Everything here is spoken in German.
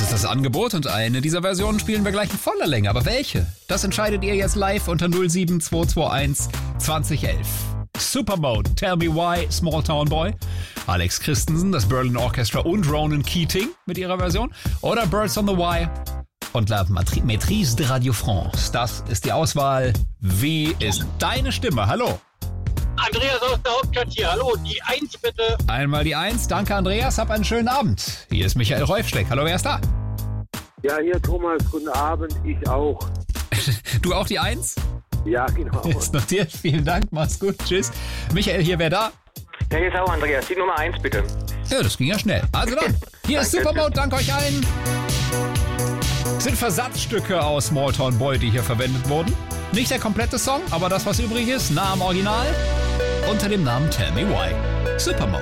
ist das Angebot und eine dieser Versionen spielen wir gleich in voller Länge. Aber welche? Das entscheidet ihr jetzt live unter 07221 2011. Supermode, Tell Me Why, Small Town Boy. Alex Christensen, das Berlin Orchestra und Ronan Keating mit ihrer Version. Oder Birds on the Wire und La Maîtrise de Radio France. Das ist die Auswahl. Wie ist deine Stimme? Hallo. Andreas aus der Hauptstadt hier. Hallo, die 1 bitte. Einmal die 1. Danke, Andreas. Hab einen schönen Abend. Hier ist Michael Reufschleck. Hallo, wer ist da? Ja, hier Thomas. Guten Abend. Ich auch. Du auch die 1? Ja, genau. Ist notiert. Vielen Dank. Mach's gut. Tschüss. Michael, hier, wer da? Ja, hier ist auch Andreas. Die Nummer 1 bitte. Ja, das ging ja schnell. Also dann, hier ist Supermode. Danke euch allen. Sind Versatzstücke aus Small Town Boy, die hier verwendet wurden. Nicht der komplette Song, aber das, was übrig ist, nah am Original, unter dem Namen Tell Me Why. Supermode.